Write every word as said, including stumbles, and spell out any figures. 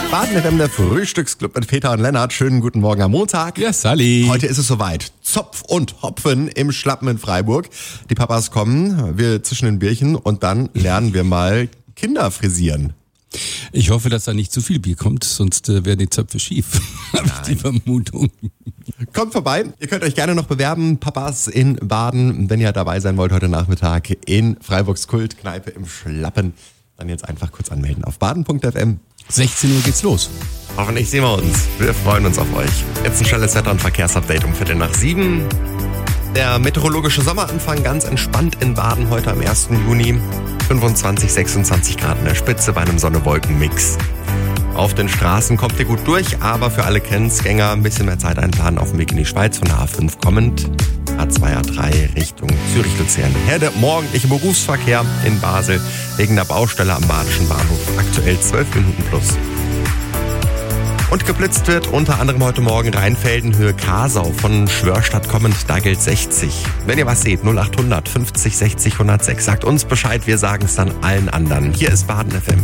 Baden F M, der Frühstücksclub mit Peter und Lennart. Schönen guten Morgen am Montag. Ja, Sally. Heute ist es soweit. Zopf und Hopfen im Schlappen in Freiburg. Die Papas kommen, wir zischen ein Bierchen und dann lernen wir mal Kinder frisieren. Ich hoffe, dass da nicht zu viel Bier kommt, sonst äh, werden die Zöpfe schief. Habe ich die Vermutung. Kommt vorbei. Ihr könnt euch gerne noch bewerben. Papas in Baden, wenn ihr dabei sein wollt heute Nachmittag in Freiburgs Kultkneipe im Schlappen. Dann jetzt einfach kurz anmelden auf baden punkt f m. sechzehn Uhr geht's los. Hoffentlich sehen wir uns. Wir freuen uns auf euch. Jetzt ein schnelles Wetter- und Verkehrsupdate um Viertel nach sieben. Der meteorologische Sommeranfang ganz entspannt in Baden heute am ersten Juni. fünfundzwanzig, sechsundzwanzig Grad in der Spitze bei einem Sonne-Wolken-Mix. Auf den Straßen kommt ihr gut durch, aber für alle Grenzgänger ein bisschen mehr Zeit einplanen auf dem Weg in die Schweiz von der A fünf kommend. A zwei, A drei Richtung Zürich-Luzern. Her der morgendliche Berufsverkehr in Basel wegen der Baustelle am Badischen Bahnhof. Aktuell zwölf Minuten plus. Und geblitzt wird unter anderem heute Morgen Rheinfelden, Höhe Kasau von Schwörstadt kommend, da gilt sechzig. Wenn ihr was seht, null acht hundert fünfzig sechzig hundertsechs. Sagt uns Bescheid, wir sagen es dann allen anderen. Hier ist Baden F M.